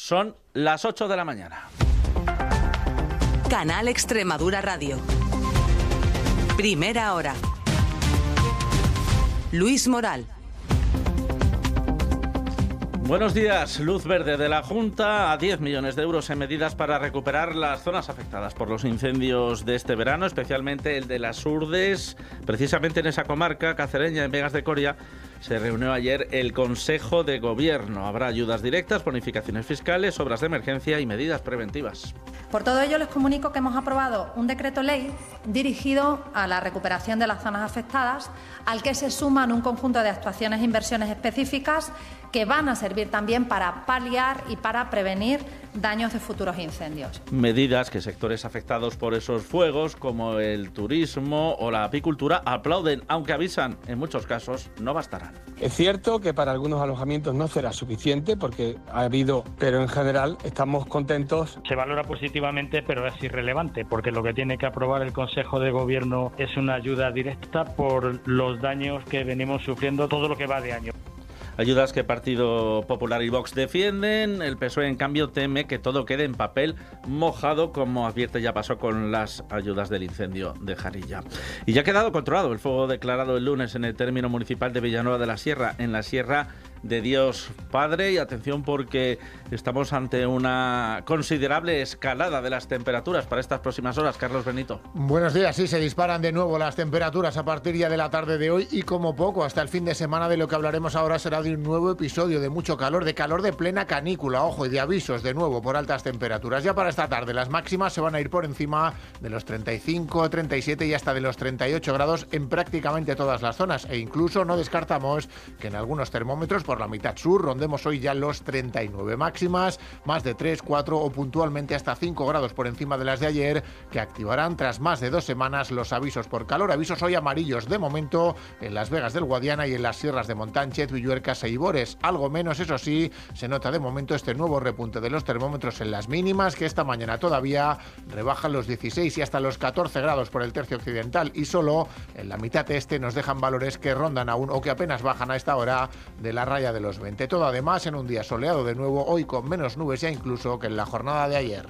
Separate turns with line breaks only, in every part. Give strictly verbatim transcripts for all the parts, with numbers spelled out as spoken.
Son las ocho de la mañana.
Canal Extremadura Radio. Primera hora. Luis Moral.
Buenos días. Luz verde de la Junta a diez millones de euros en medidas para recuperar las zonas afectadas por los incendios de este verano, especialmente el de las Urdes. Precisamente en esa comarca cacereña, en Vegas de Coria, se reunió ayer el Consejo de Gobierno. Habrá ayudas directas, bonificaciones fiscales, obras de emergencia y medidas preventivas.
Por todo ello, les comunico que hemos aprobado un decreto ley dirigido a la recuperación de las zonas afectadas, al que se suman un conjunto de actuaciones e inversiones específicas que van a servir también para paliar y para prevenir daños de futuros incendios.
Medidas que sectores afectados por esos fuegos, como el turismo o la apicultura, aplauden, aunque avisan, en muchos casos no bastarán.
Es cierto que para algunos alojamientos no será suficiente, porque ha habido, pero en general estamos contentos.
Se valora positivamente, pero es irrelevante, porque lo que tiene que aprobar el Consejo de Gobierno es una ayuda directa por los daños que venimos sufriendo todo lo que va de año.
Ayudas que Partido Popular y Vox defienden. El P S O E, en cambio, teme que todo quede en papel mojado, como advierte ya pasó con las ayudas del incendio de Jarilla. Y ya ha quedado controlado el fuego declarado el lunes en el término municipal de Villanueva de la Sierra, en la Sierra de Dios Padre. Y atención, porque estamos ante una considerable escalada de las temperaturas para estas próximas horas. Carlos Benito.
Buenos días. Sí, se disparan de nuevo las temperaturas a partir ya de la tarde de hoy y como poco hasta el fin de semana. De lo que hablaremos ahora será de un nuevo episodio de mucho calor, de calor de plena canícula, ojo, y de avisos de nuevo por altas temperaturas. Ya para esta tarde las máximas se van a ir por encima de los treinta y cinco, treinta y siete y hasta de los treinta y ocho grados en prácticamente todas las zonas, e incluso no descartamos que en algunos termómetros por la mitad sur rondemos hoy ya los treinta y nueve. Máximas más de tres, cuatro o puntualmente hasta cinco grados por encima de las de ayer, que activarán tras más de dos semanas los avisos por calor. Avisos hoy amarillos de momento en Las Vegas del Guadiana y en las sierras de Montánchez, Villuercas e Ibores. Algo menos, eso sí, se nota de momento este nuevo repunte de los termómetros en las mínimas, que esta mañana todavía rebajan los dieciséis y hasta los catorce grados por el tercio occidental, y solo en la mitad este nos dejan valores que rondan aún o que apenas bajan a esta hora de la raya de los veinte. Todo además en un día soleado de nuevo, hoy con menos nubes ya incluso que en la jornada de ayer.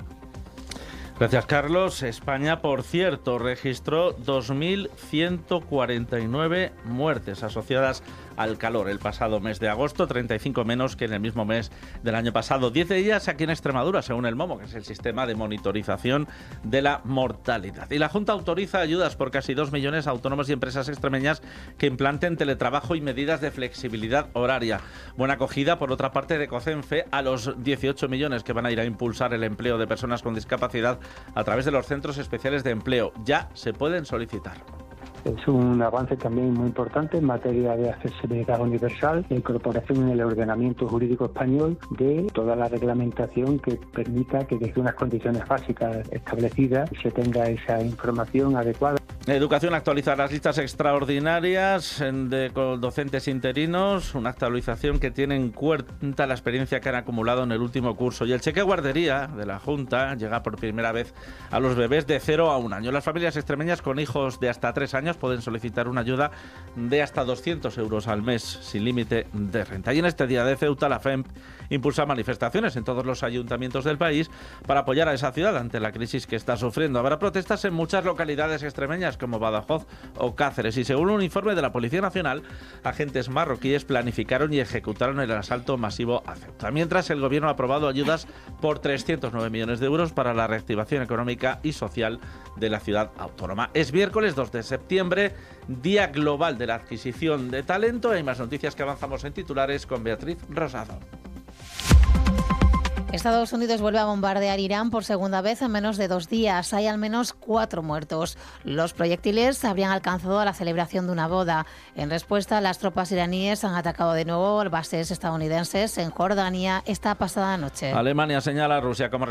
Gracias, Carlos. España, por cierto, registró dos mil ciento cuarenta y nueve muertes asociadas al calor el pasado mes de agosto, treinta y cinco menos que en el mismo mes del año pasado. diez de ellas aquí en Extremadura, según el MOMO, que es el sistema de monitorización de la mortalidad. Y la Junta autoriza ayudas por casi dos millones a autónomos y empresas extremeñas que implanten teletrabajo y medidas de flexibilidad horaria. Buena acogida, por otra parte, de COCENFE a los dieciocho millones que van a ir a impulsar el empleo de personas con discapacidad a través de los centros especiales de empleo. Ya se pueden solicitar.
Es un avance también muy importante en materia de accesibilidad universal, de incorporación en el ordenamiento jurídico español de toda la reglamentación que permita que desde unas condiciones básicas establecidas se tenga esa información adecuada.
Educación actualiza las listas extraordinarias de docentes interinos, una actualización que tiene en cuenta la experiencia que han acumulado en el último curso. Y el cheque guardería de la Junta llega por primera vez a los bebés de cero a un año. Las familias extremeñas con hijos de hasta tres años pueden solicitar una ayuda de hasta doscientos euros al mes, sin límite de renta. Y en este día de Ceuta, la FEMP impulsa manifestaciones en todos los ayuntamientos del país para apoyar a esa ciudad ante la crisis que está sufriendo. Habrá protestas en muchas localidades extremeñas como Badajoz o Cáceres, y según un informe de la Policía Nacional, agentes marroquíes planificaron y ejecutaron el asalto masivo a Ceuta. Mientras, el gobierno ha aprobado ayudas por trescientos nueve millones de euros para la reactivación económica y social de la ciudad autónoma. Es miércoles dos de septiembre, Día Global de la Adquisición de Talento. Hay más noticias que avanzamos en titulares con Beatriz Rosado.
Estados Unidos vuelve a bombardear Irán por segunda vez en menos de dos días. Hay al menos cuatro muertos. Los proyectiles habrían alcanzado a la celebración de una boda. En respuesta, las tropas iraníes han atacado de nuevo bases estadounidenses en Jordania esta pasada noche.
Alemania señala a Rusia como